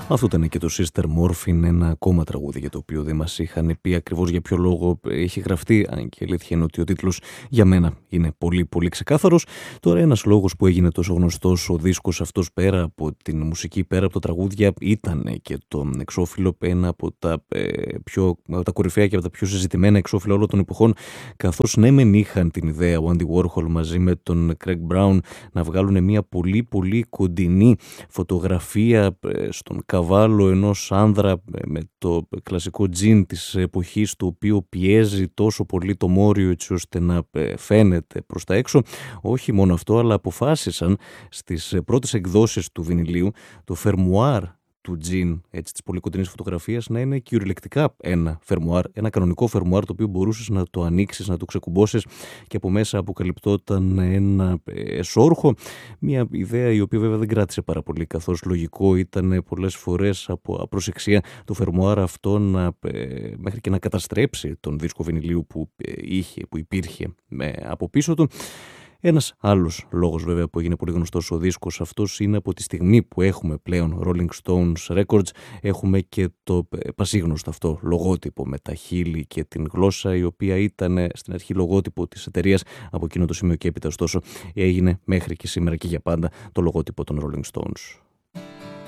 Αυτό ήταν και το Sister Morphine, ένα ακόμα τραγούδι για το οποίο δεν μας είχαν πει ακριβώς για ποιο λόγο έχει γραφτεί, αν και αλήθεια είναι ότι ο τίτλος για μένα είναι πολύ πολύ ξεκάθαρος. Τώρα ένας λόγος που έγινε τόσο γνωστός ο δίσκος αυτός πέρα από την μουσική, πέρα από τα τραγούδια, ήταν και το εξώφυλλο, ένα από τα κορυφαία και από τα πιο συζητημένα εξώφυλλα όλων των εποχών, καθώς ναι μεν είχαν την ιδέα ο Andy Warhol μαζί με τον Craig Brown να βγάλουν μια πολύ πολύ κοντινή φωτογραφία στον καβάλο ενός άνδρα με το κλασικό τζιν της εποχής, το οποίο πιέζει τόσο πολύ το μόριο έτσι ώστε να φαίνεται προς τα έξω. Όχι μόνο αυτό, αλλά αποφάσισαν στις πρώτες εκδόσεις του βινιλίου το φερμουάρ του τζιν, έτσι, της πολύ κοντινής φωτογραφίας, να είναι κυριολεκτικά ένα φερμουάρ, ένα κανονικό φερμουάρ, το οποίο μπορούσες να το ανοίξεις, να το ξεκουμπώσεις και από μέσα αποκαλυπτόταν ένα εσώρουχο. Μια ιδέα η οποία βέβαια δεν κράτησε πάρα πολύ, καθώς λογικό ήταν πολλές φορές από απροσεξία το φερμουάρ αυτό μέχρι και να καταστρέψει τον δίσκο βινιλίου που υπήρχε από πίσω του. Ένας άλλος λόγος βέβαια που έγινε πολύ γνωστός ο δίσκος αυτός είναι από τη στιγμή που έχουμε πλέον Rolling Stones Records, έχουμε και το πασίγνωστο αυτό λογότυπο με τα χείλη και την γλώσσα, η οποία ήταν στην αρχή λογότυπο της εταιρείας, από εκείνο το σημείο και έπειτα ωστόσο έγινε μέχρι και σήμερα και για πάντα το λογότυπο των Rolling Stones.